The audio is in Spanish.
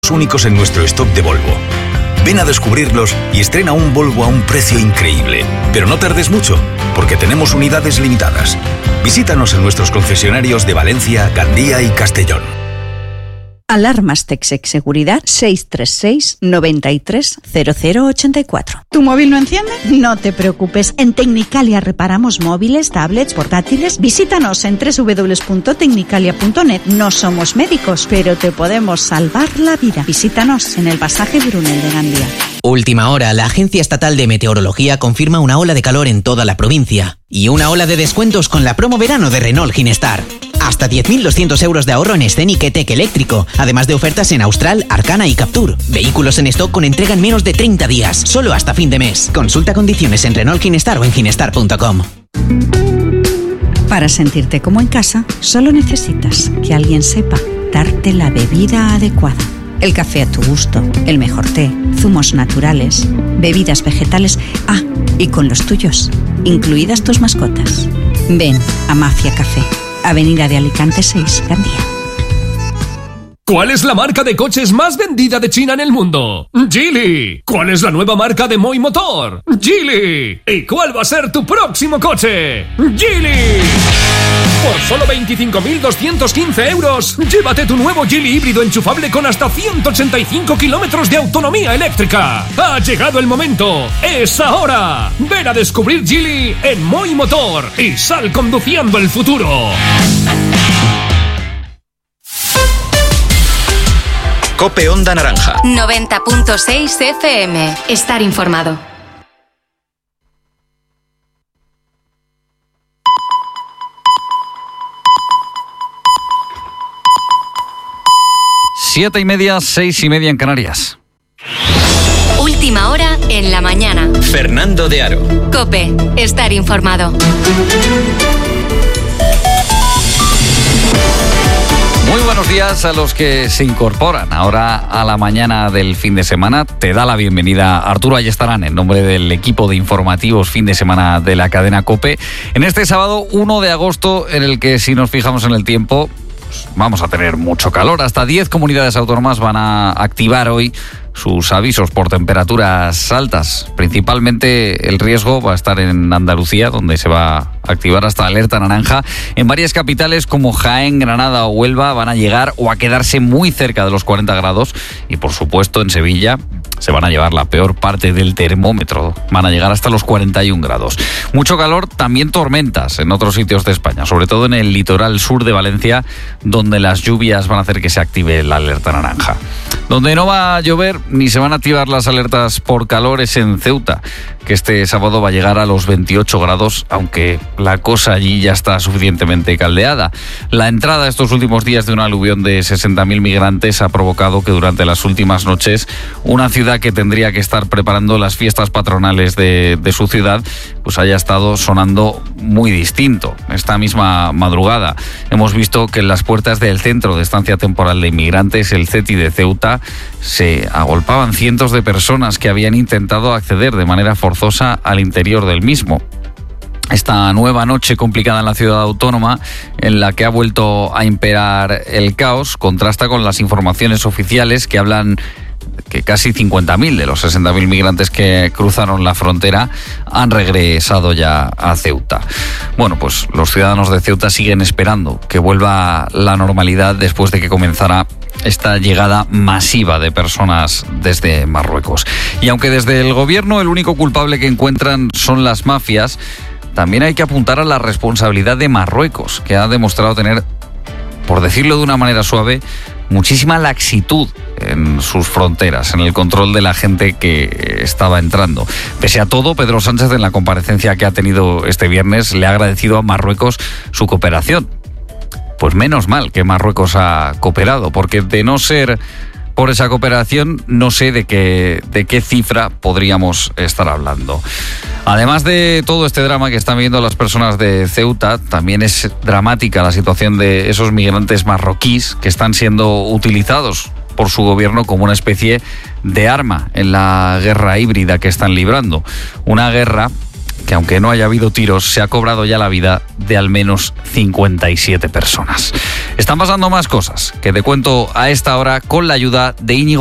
Únicos en nuestro stock de Volvo. Ven a descubrirlos y estrena un Volvo a un precio increíble. Pero no tardes mucho, porque tenemos unidades limitadas. Visítanos en nuestros concesionarios de Valencia, Gandía y Castellón. Alarmas Texec Seguridad 636 93 0084. ¿Tu móvil no enciende? No te preocupes. En Tecnicalia reparamos móviles, tablets, portátiles. Visítanos en www.tecnicalia.net. No somos médicos, pero te podemos salvar la vida. Visítanos en el pasaje Brunel de Gandía. Última hora, la Agencia Estatal de Meteorología confirma una ola de calor en toda la provincia y una ola de descuentos con la promo verano de Renault Ginestar. Hasta 10.200 euros de ahorro en Scenic E-Tech eléctrico, además de ofertas en Austral, Arcana y Captur. Vehículos en stock con entrega en menos de 30 días, solo hasta fin de mes. Consulta condiciones en Renault Ginestar o en ginestar.com. Para sentirte como en casa, solo necesitas que alguien sepa darte la bebida adecuada. El café a tu gusto, el mejor té, zumos naturales, bebidas vegetales, y con los tuyos, incluidas tus mascotas. Ven a Mafia Café, Avenida de Alicante 6, Gandía. ¿Cuál es la marca de coches más vendida de China en el mundo? Geely. ¿Cuál es la nueva marca de Moi Motor? Geely. ¿Y cuál va a ser tu próximo coche? Geely. Por solo 25.215 euros, llévate tu nuevo Geely híbrido enchufable con hasta 185 kilómetros de autonomía eléctrica. Ha llegado el momento. ¡Es ahora! Ven a descubrir Geely en Moi Motor y sal conduciendo el futuro. COPE Onda Naranja 90.6 FM. Estar informado. Siete y media, 6:30 en Canarias. Última hora en la mañana. Fernando de Aro. COPE. Estar informado. Muy buenos días a los que se incorporan ahora a la mañana del fin de semana. Te da la bienvenida Arturo Ayestarán en nombre del equipo de informativos fin de semana de la cadena COPE. En este sábado 1 de agosto, en el que si nos fijamos en el tiempo, pues vamos a tener mucho calor. Hasta 10 comunidades autónomas van a activar hoy sus avisos por temperaturas altas. Principalmente el riesgo va a estar en Andalucía, donde se va a activar hasta alerta naranja. En varias capitales como Jaén, Granada o Huelva van a llegar o a quedarse muy cerca de los 40 grados. Y por supuesto en Sevilla se van a llevar la peor parte del termómetro. Van a llegar hasta los 41 grados. Mucho calor, también tormentas en otros sitios de España, sobre todo en el litoral sur de Valencia, donde las lluvias van a hacer que se active la alerta naranja. Donde no va a llover ni se van a activar las alertas por calor es en Ceuta, que este sábado va a llegar a los 28 grados, aunque la cosa allí ya está suficientemente caldeada. La entrada estos últimos días de un aluvión de 60.000 migrantes ha provocado que durante las últimas noches una ciudad que tendría que estar preparando las fiestas patronales de su ciudad, pues haya estado sonando muy distinto. Esta misma madrugada hemos visto que en las puertas del Centro de Estancia Temporal de Inmigrantes, el CETI de Ceuta, se agolpaban cientos de personas que habían intentado acceder de manera forzosa al interior del mismo. Esta nueva noche complicada en la ciudad autónoma, en la que ha vuelto a imperar el caos, contrasta con las informaciones oficiales que hablan que casi 50.000 de los 60.000 migrantes que cruzaron la frontera han regresado ya a Ceuta. Bueno, pues los ciudadanos de Ceuta siguen esperando que vuelva la normalidad después de que comenzara esta llegada masiva de personas desde Marruecos. Y aunque desde el gobierno el único culpable que encuentran son las mafias, también hay que apuntar a la responsabilidad de Marruecos, que ha demostrado tener, por decirlo de una manera suave, muchísima laxitud en sus fronteras, en el control de la gente que estaba entrando. Pese a todo, Pedro Sánchez, en la comparecencia que ha tenido este viernes, le ha agradecido a Marruecos su cooperación. Pues menos mal que Marruecos ha cooperado, porque de no ser por esa cooperación, no sé de qué cifra podríamos estar hablando. Además de todo este drama que están viviendo las personas de Ceuta, también es dramática la situación de esos migrantes marroquíes que están siendo utilizados por su gobierno como una especie de arma en la guerra híbrida que están librando. Una guerra que aunque no haya habido tiros, se ha cobrado ya la vida de al menos 57 personas. Están pasando más cosas que te cuento a esta hora con la ayuda de Íñigo